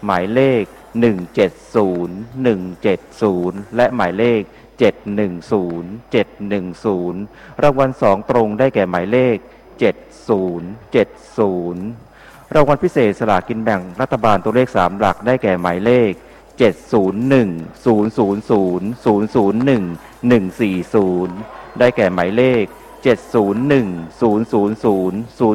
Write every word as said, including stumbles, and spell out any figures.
หมายเลขหนึ่งเจ็ดศูนย์ หนึ่งเจ็ดศูนย์และหมายเลขเจ็ดหนึ่งศูนย์ เจ็ดหนึ่งศูนย์รางวัลสองตรงได้แก่หมายเลขเจ็ดศูนย์ เจ็ดศูนย์รางวัลพิเศษสลากกินแบ่งรัฐบาลตัวเลขสามหลักได้แก่หมายเลขเจ็ดศูนย์หนึ่ง ศูนย์ศูนย์ศูนย์ ศูนย์ศูนย์หนึ่ง หนึ่งสี่ศูนย์ได้แก่หมายเลขเจ็ดศูนย์หนึ่ง ศูนย์ศูนย์ศูนย์ ศูนย์